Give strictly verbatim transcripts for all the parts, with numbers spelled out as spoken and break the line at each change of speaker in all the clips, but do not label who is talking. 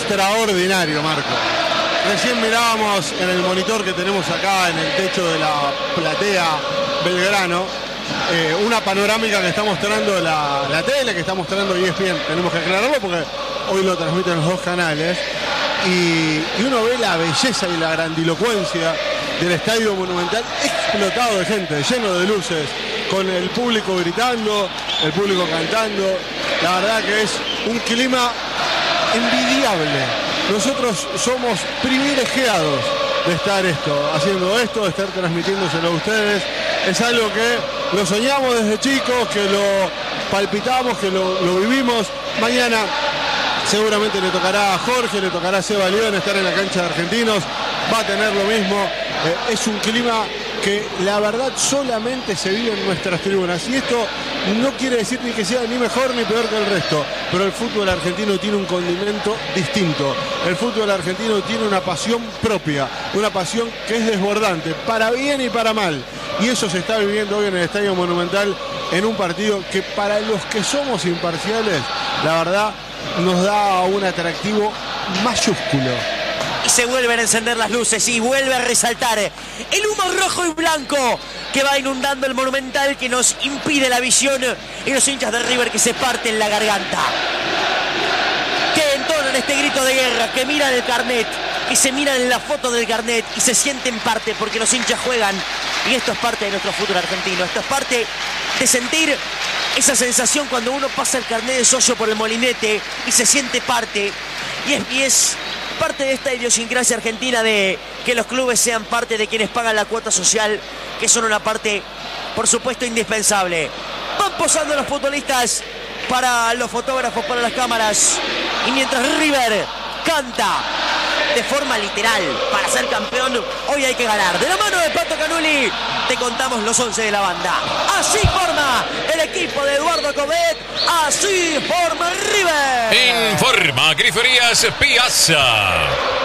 extraordinario, Marco. Recién mirábamos en el monitor que tenemos acá en el techo de la platea Belgrano, eh, una panorámica que está mostrando la, la tele, que está mostrando E S P N. Tenemos que aclararlo porque hoy lo transmiten los dos canales. Y, y uno ve la belleza y la grandilocuencia del Estadio Monumental explotado de gente, lleno de luces, con el público gritando, el público cantando. La verdad que es un clima envidiable. Nosotros somos privilegiados de estar esto, haciendo esto, de estar transmitiéndoselo a ustedes. Es algo que lo soñamos desde chicos, que lo palpitamos, que lo, lo vivimos. Mañana seguramente le tocará a Jorge, le tocará a Seba León estar en la cancha de Argentinos. Va a tener lo mismo. Eh, es un clima que la verdad solamente se vive en nuestras tribunas. Y esto no quiere decir ni que sea ni mejor ni peor que el resto, pero el fútbol argentino tiene un condimento distinto. El fútbol argentino tiene una pasión propia, una pasión que es desbordante, para bien y para mal. Y eso se está viviendo hoy en el Estadio Monumental, en un partido que para los que somos imparciales, la verdad, nos da un atractivo mayúsculo.
Y se vuelven a encender las luces y vuelve a resaltar el humo rojo y blanco que va inundando el Monumental, que nos impide la visión, y los hinchas de River que se parten la garganta, que entonan este grito de guerra, que miran el carnet, que se miran en la foto del carnet y se sienten parte, porque los hinchas juegan. Y esto es parte de nuestro fútbol argentino. Esto es parte de sentir esa sensación cuando uno pasa el carnet de socio por el molinete y se siente parte. Y es, y es parte de esta idiosincrasia argentina de que los clubes sean parte de quienes pagan la cuota social, que son una parte, por supuesto, indispensable. Van posando los futbolistas para los fotógrafos, para las cámaras. Y mientras River canta de forma literal, para ser campeón, hoy hay que ganar. De la mano de Pato Canuli, te contamos los once de la banda. Así forma el equipo de Eduardo Coudet, así forma River.
Informa Griferías Piazza.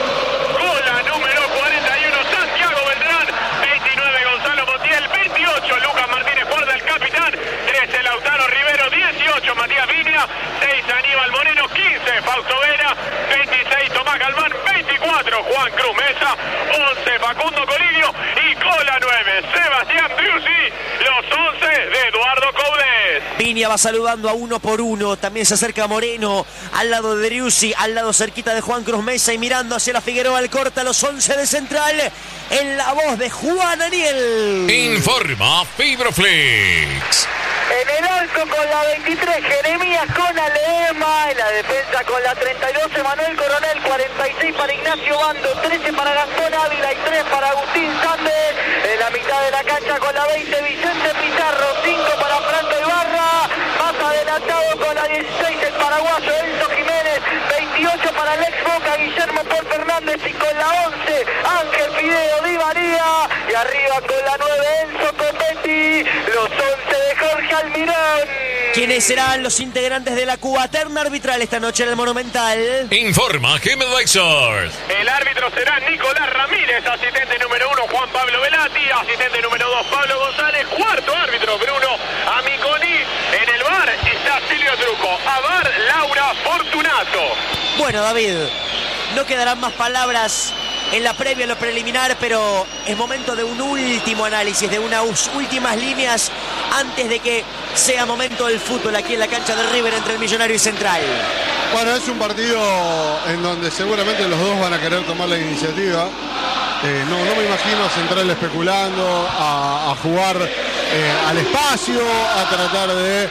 Cola número cuarenta y uno, Santiago Beltrán. veintinueve, Gonzalo Montiel. veintiocho, Lucas Martínez, guarda el capitán. trece, Lautaro Rivero. dieciocho, Matías Viña. seis, Aníbal Moreno. quince, Fausto Vera. veintiséis, Tomás Galván. veinticuatro, Juan Cruz Mesa. once, Facundo Colidio. Y cola nueve, Sebastián Driussi. Los once de Eduardo Coudet.
Viña va saludando a uno por uno. También se acerca Moreno al lado de Driussi, al lado cerquita de Juan Cruz Mesa, y mirando hacia la Figueroa al corta los once de Central, en la voz de Juan Aniel.
Informa Fibroflix.
En el arco con la veintitrés, Jeremías con Alema. En la defensa con la treinta y dos, Emanuel Coronel. cuarenta y seis para Ignacio Bando. trece para Gastón Ávila y tres para Agustín Sández. En la mitad de la cancha con la veinte, Vicente Pizarro. cinco para Franco Ibarra. Más adelantado con la dieciséis, el paraguayo Enzo Jiménez. veintiocho para el ex Boca, Guillermo Paul Fernández. Y con la once, Ángel Fideo Di María. Y arriba con la nueve, Enzo Copetti. Los once de Jorge Almirón.
¿Quiénes serán los integrantes de la cubaterna arbitral esta noche en el Monumental?
Informa Jiménez Lexors.
El árbitro será Nicolás Ramírez, asistente número uno Juan Pablo Velati, asistente número dos Pablo González, cuarto árbitro Bruno Amiconi. En el bar está Silvio Truco, a bar Laura Fortunato.
Bueno, David, no quedarán más palabras en la previa, en lo preliminar, pero es momento de un último análisis, de unas últimas líneas antes de que sea momento del fútbol aquí en la cancha de River entre el Millonario y Central.
Bueno, es un partido en donde seguramente los dos van a querer tomar la iniciativa. Eh, no, no me imagino a Central especulando, a, a jugar eh, al espacio, a tratar de, eh,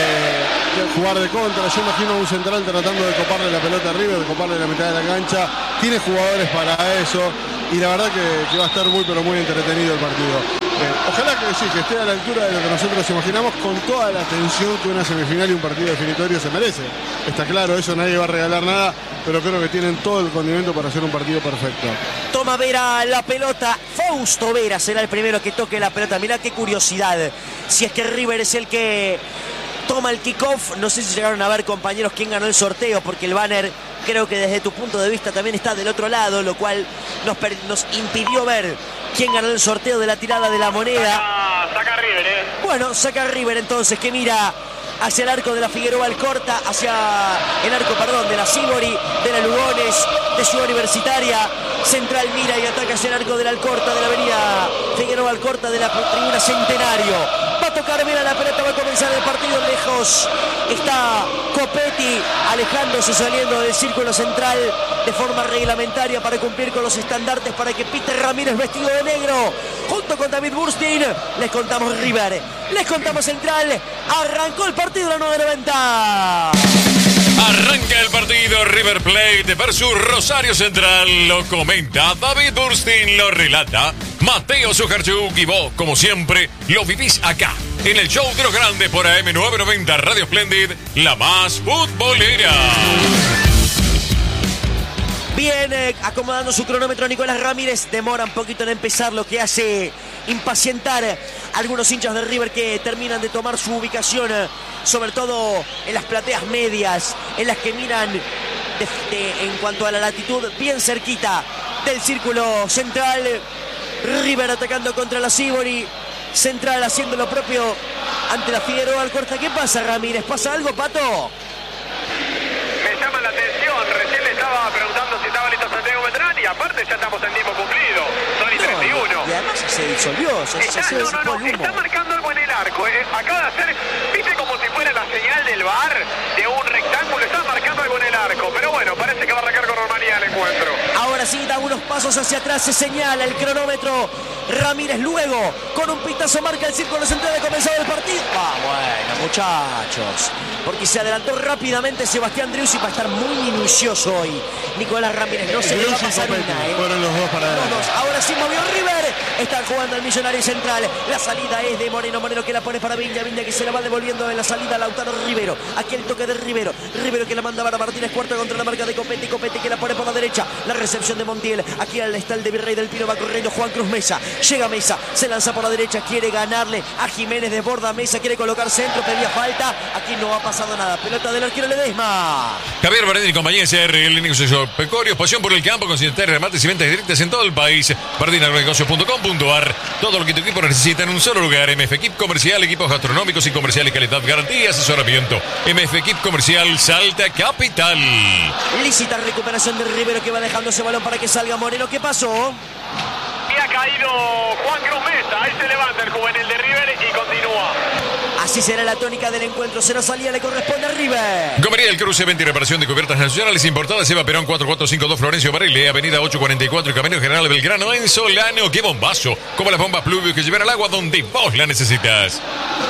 de jugar de contra. Yo imagino a un Central tratando de coparle la pelota a River, de coparle la mitad de la cancha. Tiene jugadores para eso y la verdad que, que va a estar muy pero muy entretenido el partido. Eh, ojalá que sí, que esté a la altura de lo que nosotros imaginamos, con toda la tensión que una semifinal y un partido definitorio se merece. Está claro, eso nadie va a regalar nada, pero creo que tienen todo el condimento para hacer un partido perfecto.
Toma Vera la pelota, Fausto Vera será el primero que toque la pelota. Mirá qué curiosidad, si es que River es el que toma el kickoff. No sé si llegaron a ver, compañeros, quién ganó el sorteo, porque el banner creo que desde tu punto de vista también está del otro lado, lo cual nos, nos impidió ver quién ganó el sorteo de la tirada de la moneda.
Saca, saca River, eh.
Bueno, saca River entonces, que mira hacia el arco de la Figueroa Alcorta, hacia el arco, perdón, de la Sibori, de la Lugones, de Ciudad Universitaria. Central mira y ataca hacia el arco de la Alcorta, de la avenida Figueroa Alcorta, de la tribuna Centenario. Va a tocar bien a la pelota, va a comenzar el partido lejos. Está Copetti alejándose, saliendo del círculo central de forma reglamentaria para cumplir con los estandartes, para que Peter Ramírez, vestido de negro, junto con David Burstein. Les contamos River, les contamos Central. Arrancó el partido a la nueve noventa.
Arranca el partido River Plate versus Rosario Central. Lo comenta David Burstein, lo relata Mateo Sujarchuk, y vos, como siempre, lo vivís acá, en el show de los grandes por A M novecientos noventa Radio Splendid, la más futbolera.
Bien, eh, acomodando su cronómetro Nicolás Ramírez. Demora un poquito en empezar, lo que hace impacientar a algunos hinchas de River que terminan de tomar su ubicación, eh, sobre todo en las plateas medias, en las que miran de, de, en cuanto a la latitud, bien cerquita del círculo central. River atacando contra la Sibori. Central haciendo lo propio ante la Figueroa Alcorta. ¿Qué pasa, Ramírez? ¿Pasa algo, Pato?
Me llama la atención, recién le estaba preguntando si estaba listo Santiago Beltrán y aparte ya estamos en tiempo cumplido, son y treinta y uno.
Y además se disolvió, se,
está,
se, se
no, no, no, está marcando algo en el arco, eh. Acaba de hacer, viste como si fuera la señal del V A R de un rectángulo, está marcando algo en el arco, pero bueno, parece que va a arrancar con normalidad el encuentro.
Ahora sí, da unos pasos hacia atrás, se señala el cronómetro. Ramírez luego, con un pitazo, marca el círculo central de comenzado el partido. Ah, bueno, muchachos, porque se adelantó rápidamente Sebastián Driussi para estar muy minucioso hoy. Nicolás Ramírez, no se le va a pasar una, ¿eh?
Fueron los dos para
los dos. Ahora sí movió River. Están jugando el Millonario Central. La salida es de Moreno. Moreno que la pone para Viña. Viña que se la va devolviendo en la salida a Lautaro Rivero. Aquí el toque de Rivero. Rivero que la manda para Martínez Cuarto contra la marca de Copetti. Copetti que la pone por la derecha. La recepción de Montiel. Aquí está el de Virrey del Pino. Va corriendo Juan Cruz Mesa. Llega Mesa. Se lanza por la derecha. Quiere ganarle a Jiménez. Desborda Mesa. Quiere colocar centro. Pedía falta. Aquí no ha pasado nada. Pelota del arquero Ledesma.
Javier Barendi y compañía C R, el negocio Pecorios, pasión por el campo, con cientos de remates y ventas directas en todo el país. Barendi Negocios punto com punto a r. Todo lo que tu equipo necesita en un solo lugar. M F Equip Comercial, equipos gastronómicos y comerciales, calidad, garantía y asesoramiento. M F Equip Comercial, Salta Capital.
Lícita recuperación de Rivero que va dejando ese balón para que salga Moreno. ¿Qué pasó?
Y ha caído Juan Cruz Mesa. Ahí se levanta el juvenil de River y continúa.
Así será la tónica del encuentro. Se nos salía, le corresponde a River.
Gomería del Cruce, venta y reparación de cubiertas nacionales importadas. Eva Perón cuatro cuatro cinco dos Florencio Varela, avenida ocho cuarenta y cuatro y Camino General Belgrano en Solano. ¡Qué bombazo! Como las bombas Pluvio que llevan al agua donde vos la necesitas.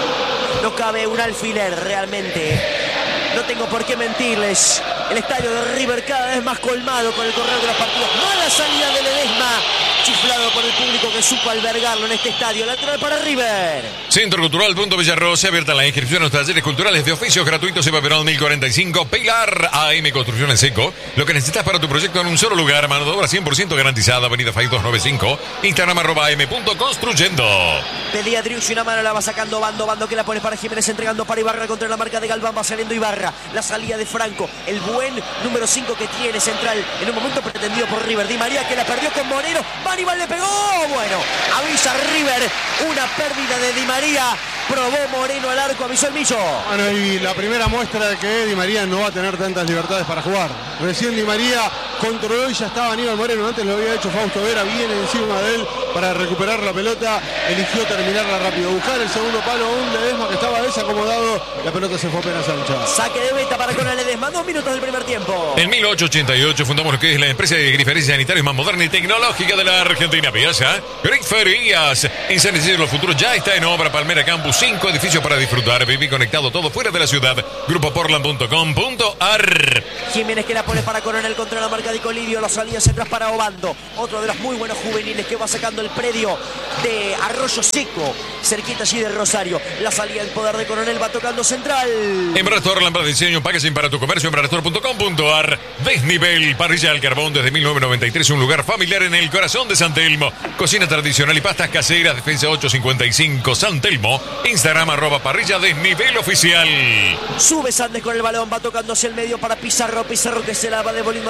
No cabe un alfiler realmente. No tengo por qué mentirles. El estadio de River cada vez más colmado con el correr de los partidos. Mala salida de Ledesma. Chiflado por el público que supo albergarlo en este estadio. Lateral para River.
Centro Cultural Punto Villarrosa. Abierta la inscripción a los talleres culturales de oficios gratuitos. Eva Perón mil cuarenta y cinco. Pilar A M Construcciones Seco. Lo que necesitas para tu proyecto en un solo lugar. Mano de obra cien por ciento garantizada. Avenida Fay doscientos noventa y cinco. Instagram arroba am punto construyendo.
Pedía Driussi una mano, la va sacando Bando. Bando que la pone para Jiménez, entregando para Ibarra contra la marca de Galván. Va saliendo Ibarra. La salida de Franco. El buen número cinco que tiene Central. En un momento pretendido por River. Di María que la perdió con Moreno. Aníbal le pegó. Bueno, avisa River. Una pérdida de Di María. Probó Moreno al arco, avisó el Millo.
Bueno, y la primera muestra de que Di María no va a tener tantas libertades para jugar. Recién Di María controló y ya estaba Aníbal Moreno. Antes lo había hecho Fausto Vera, viene encima de él para recuperar la pelota. Eligió terminarla rápido. Buscar el segundo palo, un Ledesma que estaba desacomodado. La pelota se fue apenas ancha.
Saque de beta para con el Ledesma. Dos minutos del primer tiempo.
En mil ochocientos ochenta y ocho fundamos lo que es la empresa de griferías sanitarios más moderna y tecnológica de la Argentina. Piazza Griferías. En San Isidro del Futuro ya está en obra Palmera Campus. Cinco edificios para disfrutar. Vivir conectado todo fuera de la ciudad. Grupo Portland punto com punto a r.
Jiménez que la pone para Coronel contra la marca de Colidio. Los salía hacia atrás para Obando. Otro de los muy buenos juveniles que va sacando el predio de Arroyo Seco. Cerquita allí de Rosario. La salida del poder de Coronel va tocando Central.
Embrator, lámpara de diseño, packaging para tu comercio. Embrator punto com punto a r. Desnivel, parrilla al carbón desde mil novecientos noventa y tres. Un lugar familiar en el corazón de San Telmo. Cocina tradicional y pastas caseras. Defensa ocho cincuenta y cinco San Telmo. Instagram arroba parrilla Desnivel oficial.
Sube Sandes con el balón. Va tocando hacia el medio para Pizarro. Pizarro que se la va devolviendo al gato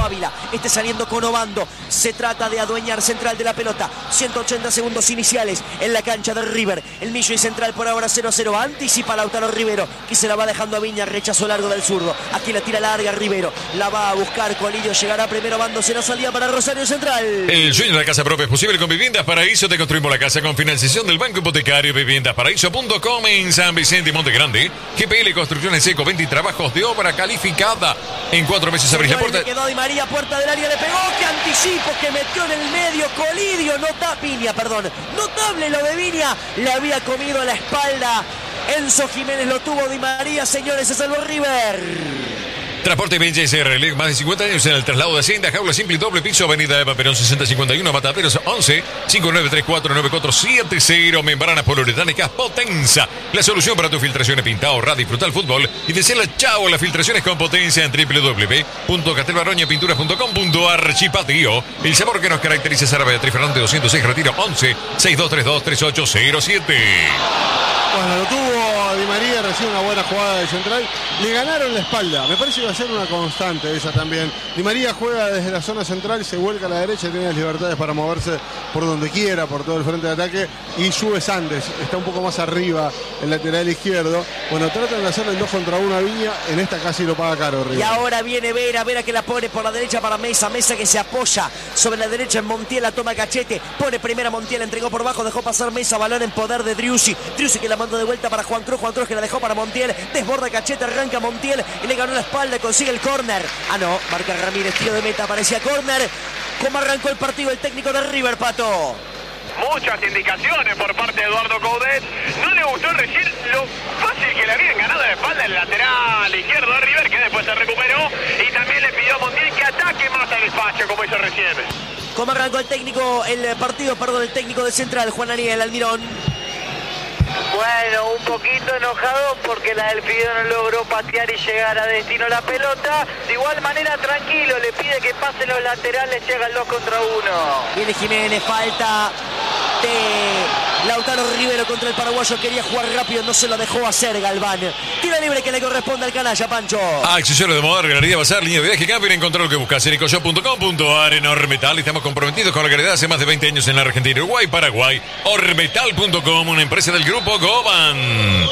Ávila. Este saliendo con Obando. Se trata de adueñar Central de la pelota. ciento ochenta segundos iniciales en la cancha de River. El Millo y Central por ahora cero a cero. Anticipa Lautaro Rivero, que se la va dejando a Viña. Rechazo largo del zurdo. Aquí la tira larga Rivero. La va a buscar Colillo. Llegará primero Obando. Será salida para Rosario Central.
El sueño de la casa propia es posible con Viviendas Paraíso. Te construimos la casa con financiación del Banco Hipotecario. Viviendas Paraíso punto com en San Vicente y Monte Grande. G P L Construcciones Seco, venta y trabajos de obra calificada. En cuatro meses abrís la puerta.
Le quedó Di María, puerta del área, le pegó. ¡Qué anticipo que metió en el medio! Colidio, nota Viña, perdón. Notable lo de Viña. Le había comido a la espalda. Enzo Jiménez lo tuvo Di María, señores, se salvó River.
Transporte B J C R L, más de cincuenta años en el traslado de Hacienda, jaula simple y doble piso, avenida Eva Perón sesenta cincuenta y uno, Mataderos once, cinco nueve tres cuatro nueve cuatro siete cero, membranas poliuretánicas Potenza. La solución para tus filtraciones, pintado, radio, disfrutar el fútbol y decirle chao a las filtraciones con potencia en doble u doble u doble u punto castelbaroña pinturas punto com punto ar. Chipatío, el sabor que nos caracteriza es árabe. Beatriz Fernández doscientos seis, Retiro once, seis dos tres dos, tres ocho cero siete.
Bueno, lo tuvo Di María, recibe una buena jugada de Central. Le ganaron la espalda. Me parece que va a ser una constante esa también. Di María juega desde la zona central, se vuelca a la derecha, tiene las libertades para moverse por donde quiera, por todo el frente de ataque. Y sube Sandes, está un poco más arriba, el lateral izquierdo. Bueno, tratan de hacerle el dos contra uno a Viña. En esta casi lo paga caro, River.
Y ahora viene Vera, Vera que la pone por la derecha para Mesa. Mesa que se apoya sobre la derecha en Montiel, la toma Cachete. Pone primera Montiel, entregó por bajo, dejó pasar Mesa, balón en poder de Driussi. Driussi que la mandó de vuelta para Juan Cruz, Juan Cruz que la dejó para Montiel, desborda Cachete, arranca Montiel y le ganó la espalda, consigue el córner. Ah no, marca Ramírez, tiro de meta, parecía córner. ¿Cómo arrancó el partido el técnico de River, Pato?
Muchas indicaciones por parte de Eduardo Coudet. No le gustó recién lo fácil que le habían ganado de espalda el lateral izquierdo de River, que después se recuperó, y también le pidió a Montiel que ataque más al espacio como hizo recién.
¿Cómo arrancó el técnico, el partido, perdón, el técnico de Central, Juan Ariel Almirón?
Bueno, un poquito enojado porque la del Fideo no logró patear y llegar a destino la pelota. De igual manera tranquilo, le pide que pasen los laterales, llega el dos contra uno.
Viene Jiménez, falta de Lautaro Rivero contra el paraguayo. Quería jugar rápido, no se lo dejó hacer Galván. Tira libre que le corresponde al canalla, Pancho.
Accesorios de moda, Galería Bazar, línea de viaje, cambio, encontrar lo que buscas en ecoshop punto com punto ar. En Ormetal estamos comprometidos con la calidad hace más de veinte años en la Argentina, Uruguay, Paraguay. Ormetal punto com, una empresa del grupo Goban.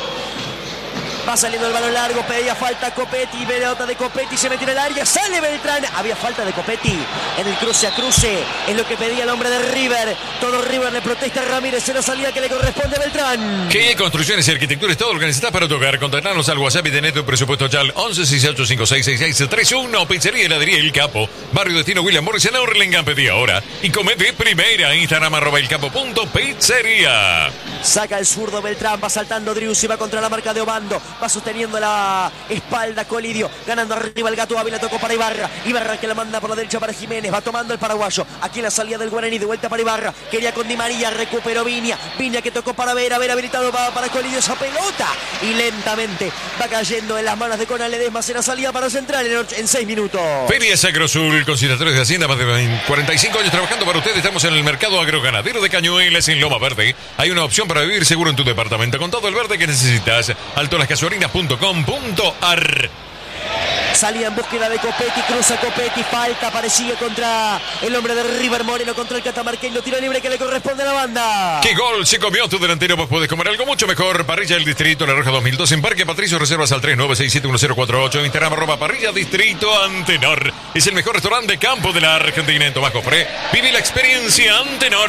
Va saliendo el balón largo, pedía falta Copetti, pelota de Copetti, se metió en el área, sale Beltrán. Había falta de Copetti en el cruce a cruce, es lo que pedía el hombre de River. Todo River le protesta a Ramírez, en la salida que le corresponde a Beltrán.
Que construcciones y arquitectura es todo lo que necesitas para tocar. Contactarnos al WhatsApp y tener tu presupuesto ya al once sesenta y ocho cincuenta y seis sesenta y seis treinta y uno. Pizzería y heladería El Capo, Barrio Destino William Morris en Orlengan. Pedí ahora y come de primera. Instagram arroba el capo punto pizzería.
Saca el zurdo Beltrán, va saltando Driussi, va contra la marca de Obando. Va sosteniendo la espalda Colidio, ganando arriba el Gato Ávila, tocó para Ibarra. Ibarra que la manda por la derecha para Jiménez, va tomando el paraguayo. Aquí la salida del Guaraní, de vuelta para Ibarra. Quería con Di María, recuperó Viña. Viña que tocó para Vera, Vera habilitado para, para Colidio esa pelota. Y lentamente va cayendo en las manos de Conan Ledesma. Será salida para Central en, en seis minutos.
Feria Sacrosul, conciliadores de Hacienda, más de cuarenta y cinco años trabajando para ustedes. Estamos en el mercado agroganadero de Cañuelas en Loma Verde. Hay una opción para vivir seguro en tu departamento con todo el verde que necesitas. Alto Las Casuarinas punto com punto ar.
Salía en búsqueda de Copetti, cruza Copetti, falta, parecía contra el hombre de River Moreno, contra el catamarqueño, tiro libre que le corresponde a la banda.
¿Qué gol se comió tu delantero? Pues puedes comer algo mucho mejor. Parrilla del Distrito, La Roja dos mil dos en Parque Patricio. Reservas al tres nueve seis siete uno cero cuatro ocho. Instagram arroba Parrilla Distrito Antenor. Es el mejor restaurante de campo de la Argentina. En Tomás Cofré vive la experiencia Antenor.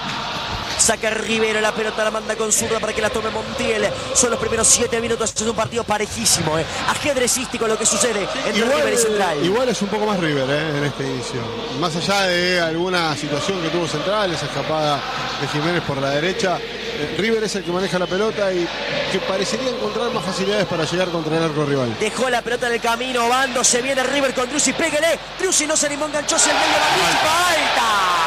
Saca Rivero, la pelota la manda con zurda para que la tome Montiel. Son los primeros siete minutos, es un partido parejísimo, eh. ajedrecístico lo que sucede entre
igual,
River y Central.
Igual es un poco más River eh, en este inicio. Más allá de alguna situación que tuvo Central, esa escapada de Jiménez por la derecha, eh, River es el que maneja la pelota y que parecería encontrar más facilidades para llegar contra el arco rival.
Dejó la pelota en el camino, Bando, se viene River con Driussi, pégale. Driussi no se animó, enganchóse en medio, la alta.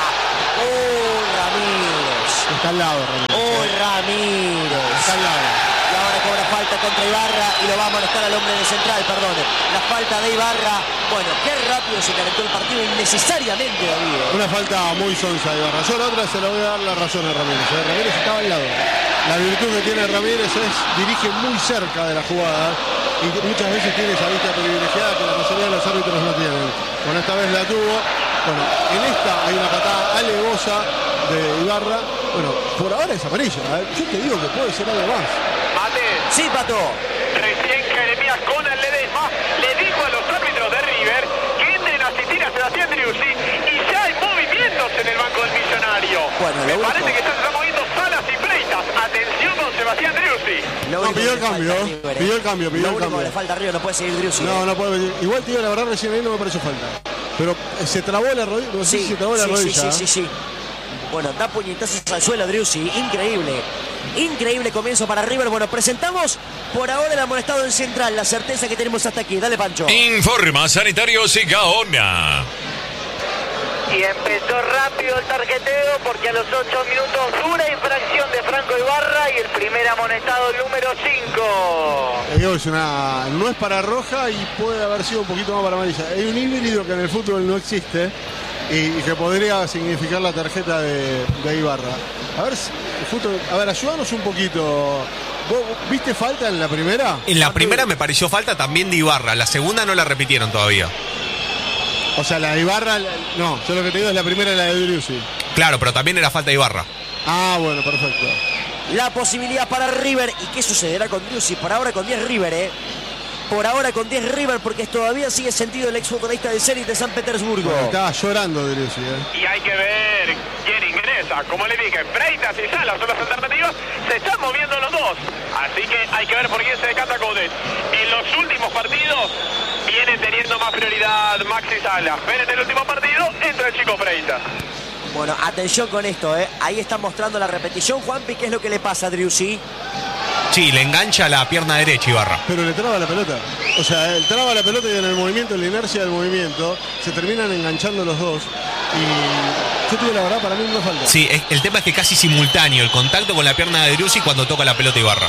¡Oh, Ramírez!
Está al lado, Ramírez.
¡Oh, Ramírez!
Está al lado.
Y ahora cobra falta contra Ibarra y lo va a molestar al hombre de Central, perdón. La falta de Ibarra. Bueno, qué rápido se calentó el partido innecesariamente, David.
Una falta muy sonsa de Ibarra. Yo la otra se la voy a dar la razón a Ramírez. ¿eh? Ramírez estaba al lado. La virtud que tiene Ramírez es dirige muy cerca de la jugada y muchas veces tiene esa vista privilegiada que la mayoría de los árbitros no tienen. Bueno, esta vez la tuvo. Bueno, en esta hay una patada alevosa de Ibarra. Bueno, por ahora es amarilla, ¿eh? Yo te digo que puede ser algo más.
Mate.
Sí, Pato.
Recién Jeremías Conan Ledesma le dijo a los árbitros de River que entren a asistir a Sebastián Driussi y ya hay movimientos en el banco del Millonario.
Bueno,
Me
único...
parece que se están moviendo Salas y Freitas. Atención con Sebastián Driussi.
No, pidió el cambio, River, pidió el cambio, pidió el cambio.
Lo único que le falta a River, no puede seguir Driussi.
No,
eh.
no puede venir. Igual, tío, la verdad, recién ahí no me pareció falta. Pero se trabó la rodilla, no sé
Sí,
si se trabó la
sí,
rodilla.
sí, sí, sí, sí. Bueno, da puñetazos al suelo Driussi, increíble. Increíble comienzo para River. Bueno, presentamos por ahora el amonestado en central, la certeza que tenemos hasta aquí. Dale, Pancho.
Informa Sanitarios y Gaona.
Y empezó rápido el tarjeteo porque a los ocho minutos dura infracción de Franco Ibarra y el primer amonestado, el número cinco.
Digo, es una, no es para roja y puede haber sido un poquito más para amarilla. Hay un híbrido que en el fútbol no existe y, y que podría significar la tarjeta de, de Ibarra. A ver, justo, a ver, ayúdanos un poquito. ¿Vos viste falta en la primera?
En la primera me pareció falta también de Ibarra. La segunda no la repitieron todavía.
O sea, la de Ibarra, no, yo lo que te digo es la primera, la de Driussi.
Claro, pero también era falta de Ibarra.
Ah, bueno, perfecto.
La posibilidad para River. ¿Y qué sucederá con Driussi? Por ahora con diez River, ¿eh? Por ahora con diez River porque todavía sigue sentido el exfutbolista de Zenit de San Petersburgo.
Bueno, estaba llorando Driussi, ¿eh?
Y hay que ver quién ingresa. Como le dije, Freitas y Salas son las alternativas. Se están moviendo los dos. Así que hay que ver por quién se decanta Coudet. En los últimos partidos vienen teniendo más prioridad Maxi Salas. Pero en el último partido entra el chico Freitas.
Bueno, atención con esto, ¿eh? Ahí está mostrando la repetición. Juanpi, ¿qué es lo que le pasa a Driussi?
Sí, le engancha la pierna derecha Ibarra.
Pero le traba la pelota. O sea, él traba la pelota y en el movimiento, en la inercia del movimiento, se terminan enganchando los dos. Y yo te digo la verdad, para mí no falta.
Sí, es, el tema es que casi simultáneo el contacto con la pierna de Driussi cuando toca la pelota Ibarra.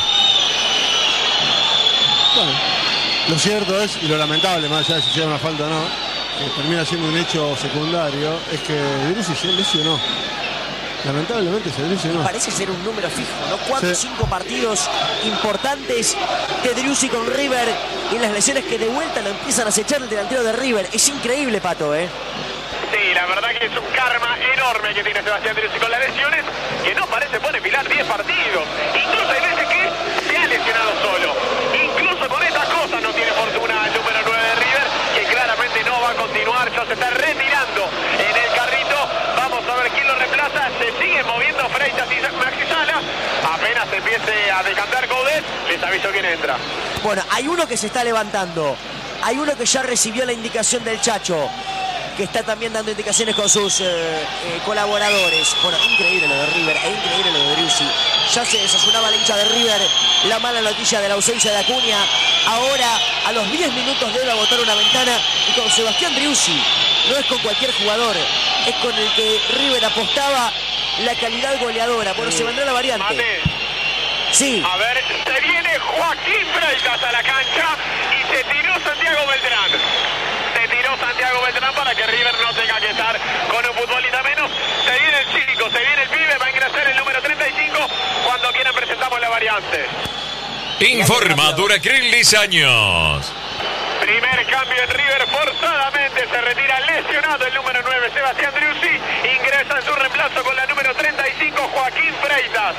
Bueno, lo cierto es, y lo lamentable, más allá de si sea una falta o no, que termina siendo un hecho secundario, es que Driussi se lesionó. Lamentablemente se lesionó.
Parece ser un número fijo, ¿no? Cuatro o
Sí.
cinco partidos importantes de Driussi con River y las lesiones que de vuelta lo empiezan a acechar el delantero de River. Es increíble, Pato, ¿eh?
Sí, la verdad que es un karma enorme que tiene Sebastián Driussi con las lesiones, que no parece poder pilar diez partidos. Incluso hay veces que se ha lesionado solo. Incluso con estas cosas no tiene fortuna el número nueve de River, que claramente no va a continuar, ya se está retirando en el carrito. Vamos a ver quién lo reemplaza. Se sigue moviendo Freitas y Maxi Salas. Apenas se empiece a decantar Coudet, les aviso quién entra.
Bueno, hay uno que se está levantando. Hay uno que ya recibió la indicación del Chacho, que está también dando indicaciones con sus eh, eh, colaboradores. Bueno, increíble lo de River, e increíble lo de Driussi. Ya se desayunaba la hincha de River la mala noticia de la ausencia de Acuña. Ahora, a los diez minutos debe agotar una ventana y con Sebastián Driussi. No es con cualquier jugador, es con el que River apostaba la calidad goleadora. Bueno, se vendrá la variante.
Mate.
Sí.
A ver, se viene Joaquín Freitas a la cancha y se tiró Santiago Beltrán. Se tiró Santiago Beltrán para que River no tenga que estar con un futbolista menos. Se viene el chico, se viene el pibe, va a ingresar el número treinta y cinco. Cuando quieran presentamos la variante.
Informa Duracrilis Años.
Primer cambio en River, forzadamente se retira lesionado el número nueve, Sebastián Driussi. Ingresa en su reemplazo con la número treinta y cinco, Joaquín Freitas.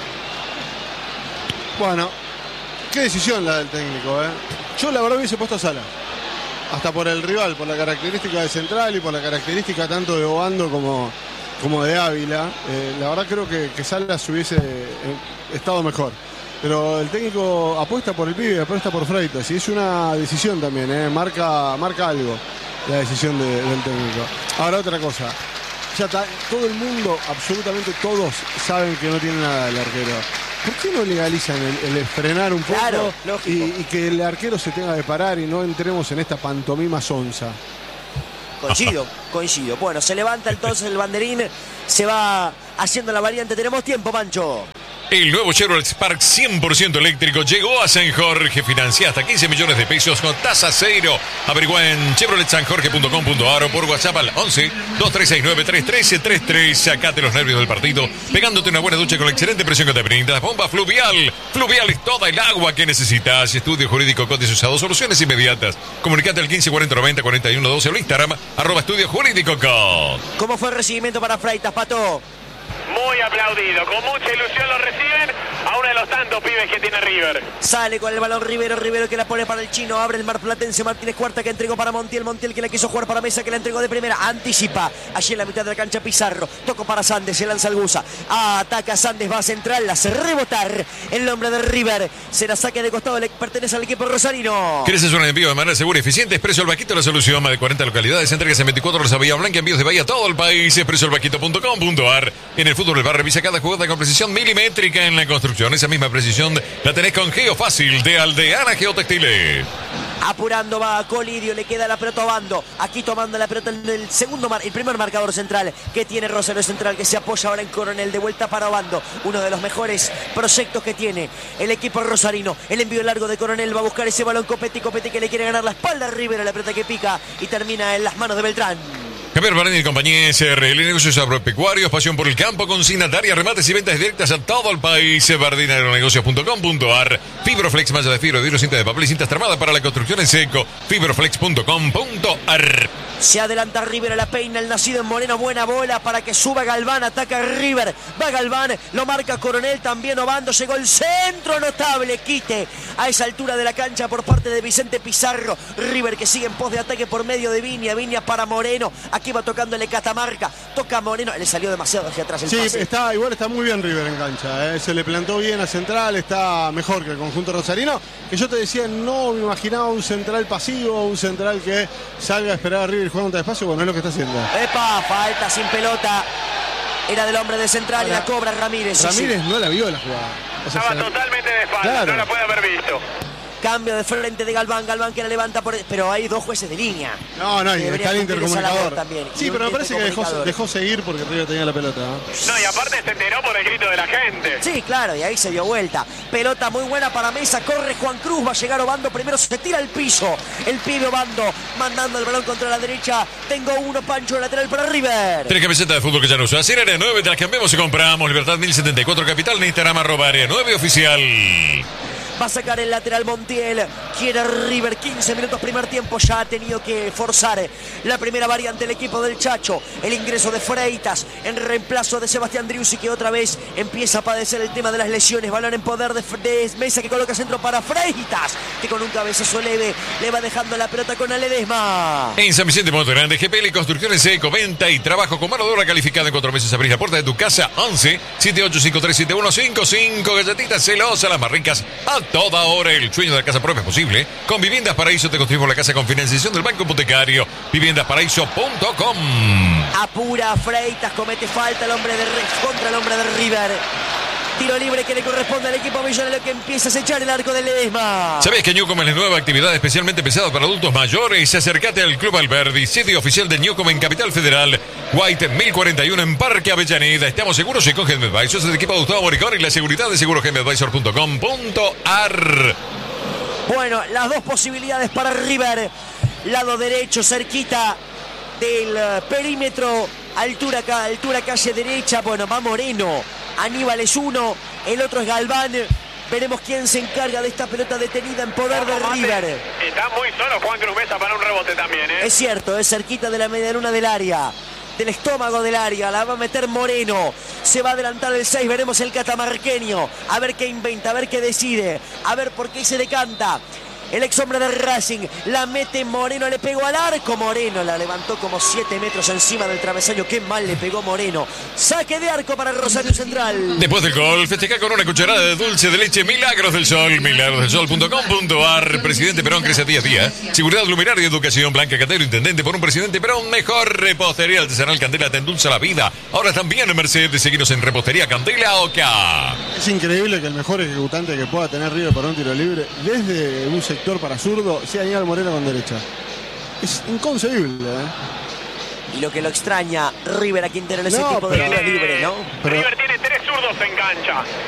Bueno, qué decisión la del técnico, ¿eh? Yo la verdad hubiese puesto a Sala. Hasta por el rival, por la característica de central y por la característica tanto de Obando como, como de Ávila. Eh, la verdad creo que, que Salas hubiese eh, estado mejor. Pero el técnico apuesta por el pibe, apuesta por Freitas. Y es una decisión también, ¿eh? Marca, marca algo la decisión de, del técnico. Ahora otra cosa. Ya está, todo el mundo, absolutamente todos, saben que no tiene nada el arquero. ¿Por qué no legalizan el, el frenar un poco
Claro,
y,
lógico.
y que el arquero se tenga que parar y no entremos en esta pantomima sonsa?
Coincido, coincido. Bueno, se levanta entonces el banderín, se va haciendo la variante. Tenemos tiempo, Pancho.
El nuevo Chevrolet Spark cien por ciento eléctrico llegó a San Jorge. Financia hasta quince millones de pesos con tasa cero. Averigua en chevrolet san jorge punto com punto a r o por WhatsApp al once, dos tres seis nueve, tres uno tres tres tres. Sacate los nervios del partido pegándote una buena ducha con la excelente presión que te brinda Bomba Fluvial. Fluvial es toda el agua que necesitas. Estudio Jurídico Cotis Usado. Soluciones inmediatas. Comunicate al quince cuarenta noventa cuarenta y uno doce o Instagram arroba Estudio Jurídico Cot.
¿Cómo fue el recibimiento para Freitas, Pato?
Muy aplaudido, con mucha ilusión lo reciben a uno de los tantos pibes que tiene River.
Sale con el balón Rivero, Rivero que la pone para el chino, abre el marplatense Martínez Cuarta que entregó para Montiel, Montiel que la quiso jugar para Mesa, que la entregó de primera, anticipa, allí en la mitad de la cancha Pizarro, tocó para Sandes, se lanza el Gusa, ataca Sandes, va a central, la hace rebotar el nombre de River, se la saque de costado, le pertenece al equipo rosarino.
¿Quieres hacer un envío de manera segura y eficiente? Expreso El Vaquito, la solución, más de cuarenta localidades, entregas en veinticuatro horas a Bahía Blanca, envíos de Bahía a todo el país, expreso el vaquito punto com punto a r. En el fútbol el bar revisa cada jugada con precisión milimétrica. En la construcción esa misma precisión la tenés con Geofácil de Aldeana Geotextiles.
Apurando va a Colidio, le queda la pelota a Bando, aquí tomando la pelota en el segundo mar, el primer marcador central que tiene Rosario Central, que se apoya ahora en Coronel, de vuelta para Bando, uno de los mejores proyectos que tiene el equipo rosarino. El envío largo de Coronel va a buscar ese balón, Copetti, Copetti que le quiere ganar la espalda a Rivera, la pelota que pica y termina en las manos de Beltrán.
Javier Barani y compañía S R L, negocios agropecuarios, pasión por el campo, consignataria, remates y ventas directas a todo el país. bardin agronegocios punto com punto a r. Fibroflex, malla de fibra, vidrio, cinta de papel y cintas tramadas para la construcción en seco. Fibroflex punto com punto a r.
Se adelanta River a la peina, el nacido en Moreno, buena bola para que suba Galván, ataca River, va Galván, lo marca Coronel, también Obando, llegó el centro notable, quite a esa altura de la cancha por parte de Vicente Pizarro. River que sigue en pos de ataque por medio de Viña, Viña para Moreno, aquí va tocándole Catamarca, toca Moreno, le salió demasiado hacia atrás el
sí,
pase.
Está, igual está muy bien River en cancha, ¿eh? Se le plantó bien a Central, está mejor que el conjunto rosarino, que yo te decía, no me imaginaba un Central pasivo, un Central que salga a esperar a River jugando tan despacio, bueno, es lo que está haciendo.
Epa, falta sin pelota, era del hombre de Central. Ahora, y la cobra Ramírez.
Ramírez
sí, sí.
no la vio la jugada. O sea,
Estaba totalmente de espalda, claro. No la puede haber visto.
Cambio de frente de Galván, Galván que la levanta por... Pero hay dos jueces de línea.
No, no, y está el intercomunicador
también.
Sí, pero me parece que dejó, dejó seguir porque River tenía la pelota, ¿no?
No, y aparte se enteró por el grito de la gente.
Sí, claro, y ahí se dio vuelta. Pelota muy buena para Mesa, corre Juan Cruz, va a llegar Obando, primero se tira al piso. El pibe Obando, mandando el balón contra la derecha. Tengo uno, Pancho, lateral para River.
Tres camisetas de fútbol que ya no usas. Área nueve, te las cambiamos y compramos. Libertad mil setenta y cuatro Capital, en Instagram, arroba área nueve oficial.
Va a sacar el lateral Montiel. Quiere River. quince minutos primer tiempo. Ya ha tenido que forzar la primera variante el equipo del Chacho. El ingreso de Freitas en reemplazo de Sebastián Driussi, que otra vez empieza a padecer el tema de las lesiones. Balón en poder de, de Mesa, que coloca centro para Freitas, que con un cabezazo leve le va dejando la pelota con Aledesma.
En San Vicente Monte Grande, G P L Construcciones Eco, venta y trabajo con mano de obra calificada. En cuatro meses abrís la puerta de tu casa. once, siete ocho cinco tres siete uno cinco cinco. Galletitas celosas, las más ricas a toda hora. El sueño de la casa propia es posible. Con Viviendas Paraíso te construimos la casa con financiación del Banco Hipotecario. viviendas paraíso punto com.
Apura Freitas, comete falta el hombre de contra el hombre de River. Tiro libre que le corresponde al equipo millonero, que empieza a acechar el arco de Ledesma.
¿Sabías que Newcom es la nueva actividad especialmente pensada para adultos mayores? Acércate al Club Alberdi, sede oficial de Newcom en Capital Federal. White mil cuarenta y uno en Parque Avellaneda. Estamos seguros y con G M Advisors, el equipo de Gustavo Moricón y la seguridad de seguro G M Advisor punto com punto a r.
Bueno, las dos posibilidades para River. Lado derecho, cerquita del perímetro. Altura, altura calle derecha. Bueno, va Moreno. Aníbal es uno. El otro es Galván. Veremos quién se encarga de esta pelota detenida en poder de River.
Está muy solo Juan Cruz Mesa para un rebote también, ¿eh?
Es cierto, es cerquita de la medialuna del área. Del estómago del área, la va a meter Moreno. Se va a adelantar el seis, veremos el catamarqueño. A ver qué inventa, a ver qué decide. A ver por qué se decanta. El ex hombre de Racing la mete Moreno, le pegó al arco. Moreno la levantó como siete metros encima del travesaño. Qué mal le pegó Moreno. Saque de arco para Rosario Central.
Después del gol, festeja con una cucharada de dulce de leche Milagros del Sol. milagros del sol punto com punto a r. Presidente Perón crece día a día. Seguridad luminaria y educación. Blanca Catero, intendente por un presidente Perón. Mejor repostería artesanal Candela te endulza la vida. Ahora también en Mercedes. Seguinos en Repostería Candela Oca.
Es increíble que el mejor ejecutante que pueda tener River para un tiro libre, desde un sector para zurdo, sea Aníbal Moreno con derecha. Es inconcebible, ¿eh?
Y lo que lo extraña, River a Quintero en ese
no,
tipo
pero,
de tiro libre, ¿no?
Pero... River tiene tres zurdos en cancha.